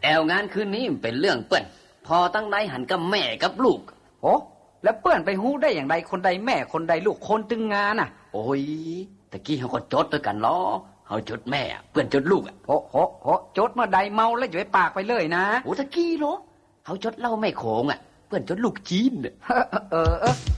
วงานคืนนี้เป็นเรื่องเปื้อนพอตั้งใดหันกับแม่กับลูกโอ้แล้วเปื้อนไปฮู้ได้อย่างไรคนใดแม่คนใดลูกคนตึงงานน่ะโอ้ยตะกี้เขาก็จดด้วยกันล้อเขาจดแม่เปื้อนจดลูกโหจดเมื่อใดเมาแล้วอย่าไปปากไปเลยนะโอ้ตะกี้เหรอเขาจดเล่าแม่โขงเปื้อนจดลูกจีนเออ